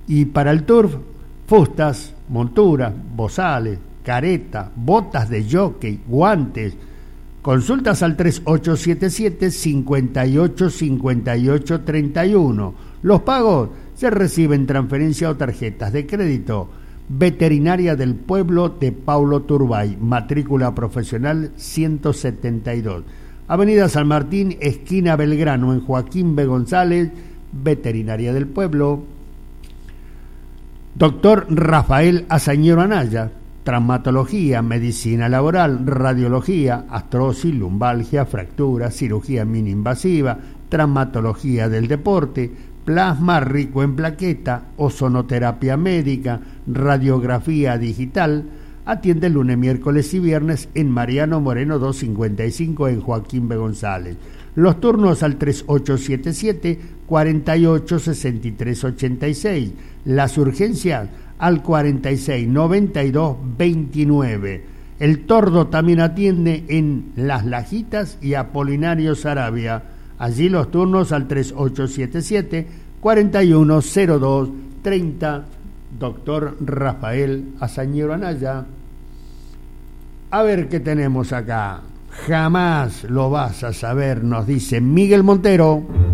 Y para el turf, fustas, monturas, bozales, careta, botas de jockey, guantes. Consultas al 3877-585831. Los pagos se reciben en transferencia o tarjetas de crédito. Veterinaria del Pueblo de Paulo Turbay, matrícula profesional 172. Avenida San Martín, esquina Belgrano, en Joaquín B. González, Veterinaria del Pueblo. Doctor Rafael Azañero Anaya, traumatología, medicina laboral, radiología, artrosis, lumbalgia, fractura, cirugía mini-invasiva, traumatología del deporte, plasma rico en plaqueta, ozonoterapia médica, radiografía digital. Atiende lunes, miércoles y viernes en Mariano Moreno 255 en Joaquín B. González. Los turnos al 3877-486386. Las urgencias al 469229. El Tordo también atiende en Las Lajitas y Apolinario Sarabia. Allí los turnos al 3877-410230. Doctor Rafael Azañero Anaya. A ver qué tenemos acá. Jamás lo vas a saber, nos dice Miguel Montero.